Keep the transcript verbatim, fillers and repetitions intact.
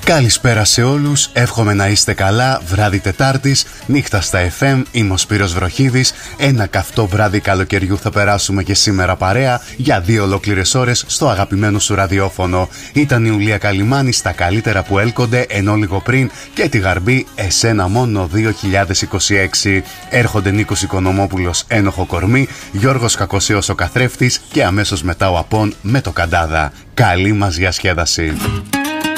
Καλησπέρα σε όλους, εύχομαι να είστε καλά. Βράδυ Τετάρτης, νύχτα στα εφ εμ, είμαι ο Σπύρος Βροχίδης. Ένα καυτό βράδυ καλοκαιριού θα περάσουμε και σήμερα παρέα για δύο ολόκληρες ώρες στο αγαπημένο σου ραδιόφωνο. Ήταν η Ιουλία Καλιμάνη στα καλύτερα που έλκονται, ενώ λίγο πριν και τη Γαρμπή εσένα μόνο δύο χιλιάδες είκοσι έξι. Έρχονται Νίκος Οικονομόπουλος ένοχο κορμί, Γιώργος Κακοσέος ο καθρέφτης και αμέσως μετά ο Απών με το Καντάδα. Καλή μας διασκέδαση.